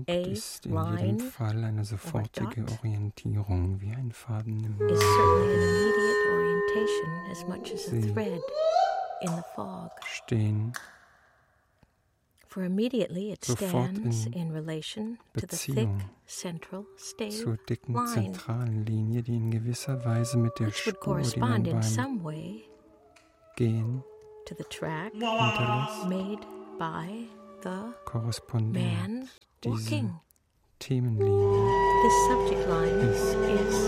Punkt ist in jedem Fall eine sofortige Orientierung, wie ein Faden im is certainly an immediate orientation as much as a See. thread in the fog. Stehen, For immediately it Sofort stands in in relation to the thick Beziehung central stave zur dicken line, zentralen Linie, die in gewisser Weise mit der which would Spur, die man correspond in beim some way Gehen to the track hinterlässt, made by the korrespondiert man diese walking. Themenlinie. This subject line is